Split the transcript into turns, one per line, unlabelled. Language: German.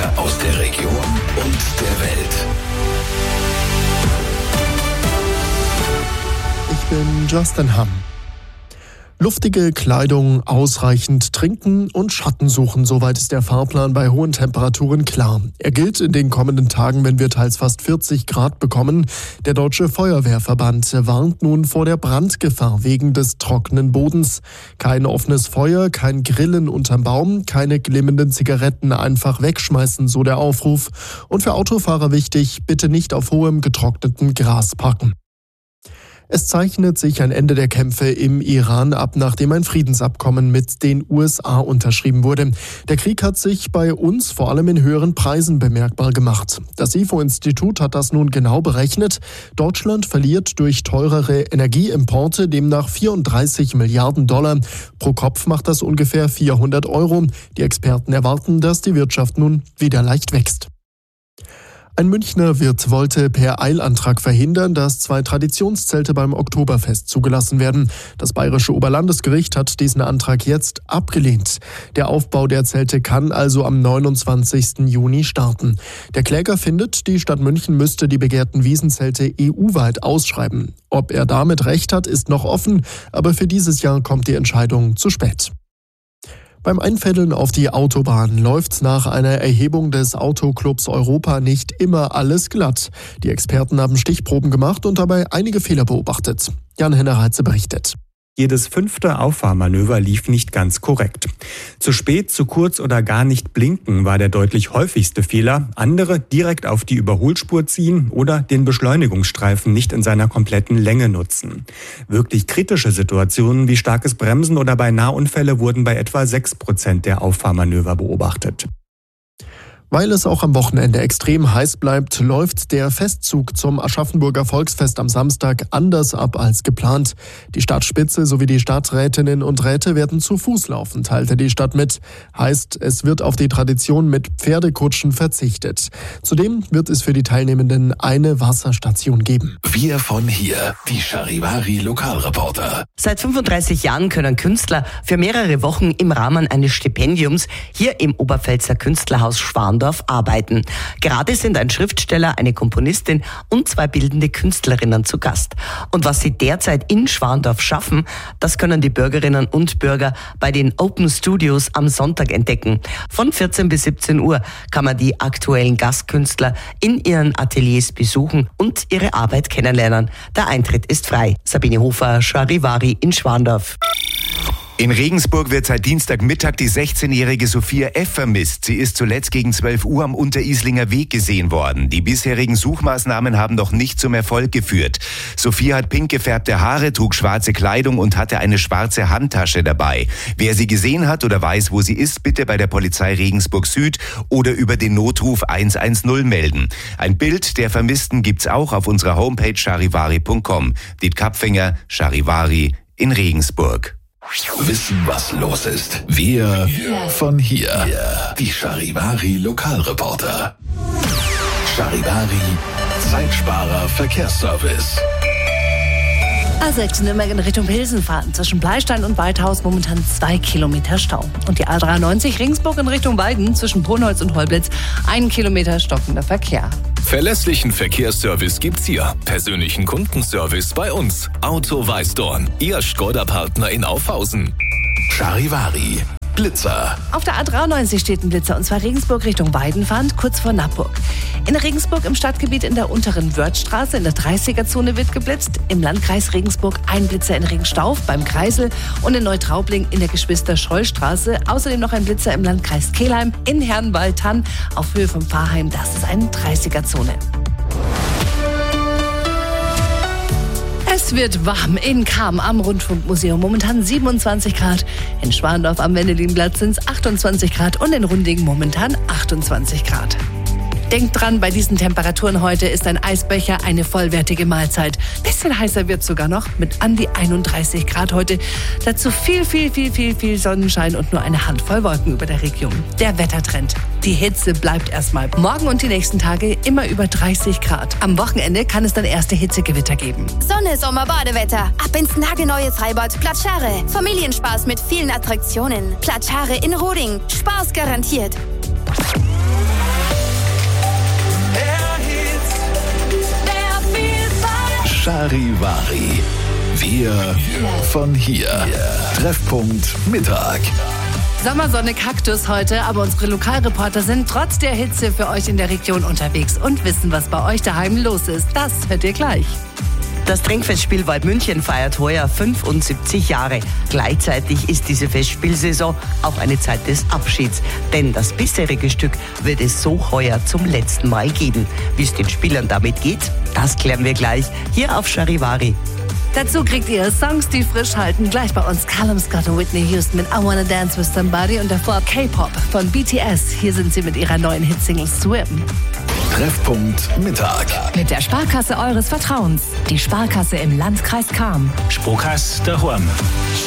aus der Region und der Welt.
Ich bin Justin Hamm. Luftige Kleidung, ausreichend trinken und Schatten suchen, soweit ist der Fahrplan bei hohen Temperaturen klar. Er gilt in den kommenden Tagen, wenn wir teils fast 40 Grad bekommen. Der Deutsche Feuerwehrverband warnt nun vor der Brandgefahr wegen des trockenen Bodens. Kein offenes Feuer, kein Grillen unterm Baum, keine glimmenden Zigaretten einfach wegschmeißen, so der Aufruf. Und für Autofahrer wichtig, bitte nicht auf hohem getrockneten Gras parken. Es zeichnet sich ein Ende der Kämpfe im Iran ab, nachdem ein Friedensabkommen mit den USA unterschrieben wurde. Der Krieg hat sich bei uns vor allem in höheren Preisen bemerkbar gemacht. Das IFO-Institut hat das nun genau berechnet. Deutschland verliert durch teurere Energieimporte demnach 34 Milliarden $. Pro Kopf macht das ungefähr 400 €. Die Experten erwarten, dass die Wirtschaft nun wieder leicht wächst. Ein Münchner Wirt wollte per Eilantrag verhindern, dass 2 Traditionszelte beim Oktoberfest zugelassen werden. Das Bayerische Oberlandesgericht hat diesen Antrag jetzt abgelehnt. Der Aufbau der Zelte kann also am 29. Juni starten. Der Kläger findet, die Stadt München müsste die begehrten Wiesenzelte EU-weit ausschreiben. Ob er damit recht hat, ist noch offen, aber für dieses Jahr kommt die Entscheidung zu spät. Beim Einfädeln auf die Autobahn läuft nach einer Erhebung des Autoclubs Europa nicht immer alles glatt. Die Experten haben Stichproben gemacht und dabei einige Fehler beobachtet. Jan-Henner Reitze berichtet.
Jedes 5. Auffahrmanöver lief nicht ganz korrekt. Zu spät, zu kurz oder gar nicht blinken war der deutlich häufigste Fehler. Andere direkt auf die Überholspur ziehen oder den Beschleunigungsstreifen nicht in seiner kompletten Länge nutzen. Wirklich kritische Situationen wie starkes Bremsen oder beinahe Unfälle wurden bei etwa 6% der Auffahrmanöver beobachtet.
Weil es auch am Wochenende extrem heiß bleibt, läuft der Festzug zum Aschaffenburger Volksfest am Samstag anders ab als geplant. Die Stadtspitze sowie die Stadträtinnen und Räte werden zu Fuß laufen, teilte die Stadt mit. Heißt, es wird auf die Tradition mit Pferdekutschen verzichtet. Zudem wird es für die Teilnehmenden eine Wasserstation geben.
Wir von hier, die Charivari Lokalreporter.
Seit 35 Jahren können Künstler für mehrere Wochen im Rahmen eines Stipendiums hier im Oberpfälzer Künstlerhaus Schwandorf arbeiten. Gerade sind ein Schriftsteller, eine Komponistin und 2 bildende Künstlerinnen zu Gast. Und was sie derzeit in Schwandorf schaffen, das können die Bürgerinnen und Bürger bei den Open Studios am Sonntag entdecken. Von 14 bis 17 Uhr kann man die aktuellen Gastkünstler in ihren Ateliers besuchen und ihre Arbeit kennenlernen. Der Eintritt ist frei. Sabine Hofer, Charivari in Schwandorf.
In Regensburg wird seit Dienstagmittag die 16-jährige Sophia F. vermisst. Sie ist zuletzt gegen 12 Uhr am Unterislinger Weg gesehen worden. Die bisherigen Suchmaßnahmen haben noch nicht zum Erfolg geführt. Sophia hat pink gefärbte Haare, trug schwarze Kleidung und hatte eine schwarze Handtasche dabei. Wer sie gesehen hat oder weiß, wo sie ist, bitte bei der Polizei Regensburg Süd oder über den Notruf 110 melden. Ein Bild der Vermissten gibt's auch auf unserer Homepage charivari.com. Diet Kapfinger, Charivari in Regensburg.
Wissen, was los ist. Wir von hier. Die Charivari Lokalreporter. Charivari Zeitsparer Verkehrsservice.
A6 Nürnberg in Richtung Pilsen fahren. Zwischen Bleistein und Waldhaus momentan 2 Kilometer Stau. Und die A93 Regensburg in Richtung Weiden zwischen Brunholz und Holblitz 1 Kilometer stockender Verkehr.
Verlässlichen Verkehrsservice gibt's hier. Persönlichen Kundenservice bei uns. Auto Weißdorn, Ihr Škoda-Partner in Aufhausen.
Charivari Blitzer.
Auf der A93 steht ein Blitzer, und zwar Regensburg Richtung Weidenfahrt, kurz vor Nappburg. In Regensburg im Stadtgebiet in der unteren Wörthstraße in der 30er-Zone wird geblitzt. Im Landkreis Regensburg ein Blitzer in Regenstauf beim Kreisel und in Neutraubling in der Geschwister-Scholl-Straße. Außerdem noch ein Blitzer im Landkreis Kelheim in Herrenwald-Tann auf Höhe vom Pfarrheim. Das ist eine 30er-Zone. Es wird warm in Cham am Rundfunkmuseum. Momentan 27 Grad. In Schwandorf am Wendelinplatz sind es 28 Grad und in Runding momentan 28 Grad. Denkt dran, bei diesen Temperaturen heute ist ein Eisbecher eine vollwertige Mahlzeit. Bisschen heißer wird sogar noch mit an die 31 Grad heute. Dazu viel Sonnenschein und nur eine Handvoll Wolken über der Region. Der Wettertrend. Die Hitze bleibt erstmal. Morgen und die nächsten Tage immer über 30 Grad. Am Wochenende kann es dann erste Hitzegewitter geben.
Sonne, Sommer, Badewetter. Ab ins nagelneue Freibad Platschare. Familienspaß mit vielen Attraktionen. Platschare in Roding. Spaß garantiert.
Charivari. Wir von hier. Treffpunkt Mittag.
Sommersonne Kaktus heute, aber unsere Lokalreporter sind trotz der Hitze für euch in der Region unterwegs und wissen, was bei euch daheim los ist. Das hört ihr gleich.
Das Trinkfestspiel Waldmünchen feiert heuer 75 Jahre. Gleichzeitig ist diese Festspielsaison auch eine Zeit des Abschieds. Denn das bisherige Stück wird es so heuer zum letzten Mal geben. Wie es den Spielern damit geht, das klären wir gleich hier auf Charivari.
Dazu kriegt ihr Songs, die frisch halten. Gleich bei uns Callum Scott und Whitney Houston mit I Wanna Dance With Somebody und davor K-Pop von BTS. Hier sind sie mit ihrer neuen Hitsingle Swim.
Treffpunkt Mittag.
Mit der Sparkasse eures Vertrauens. Die Sparkasse im Landkreis Cham.
Sparkasse daheim.